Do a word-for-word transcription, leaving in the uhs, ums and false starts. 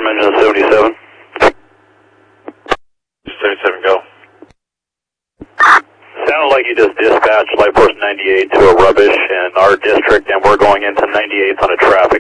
engine seventy-seven. seventy-seven, go. Sounded like you just dispatched Light Force ninety-eight to a rubbish in our district, and we're going into ninety-eighth on a traffic